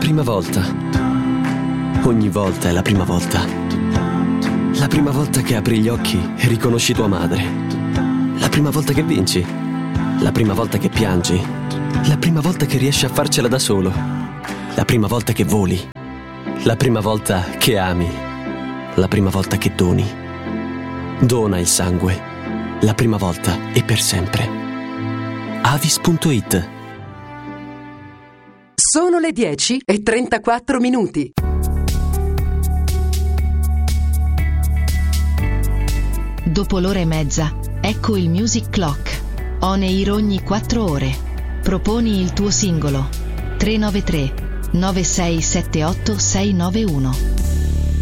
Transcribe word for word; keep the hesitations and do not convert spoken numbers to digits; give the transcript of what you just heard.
prima volta. Ogni volta è la prima volta. La prima volta che apri gli occhi e riconosci tua madre. La prima volta che vinci. La prima volta che piangi. La prima volta che riesci a farcela da solo. La prima volta che voli. La prima volta che ami. La prima volta che doni. Dona il sangue. La prima volta e per sempre. Avis punto it. Sono le dieci e trentaquattro minuti. Dopo l'ora e mezza, ecco il Music Clock. On air ogni quattro ore. Proponi il tuo singolo. tre nove tre nove sei sette otto sei nove uno.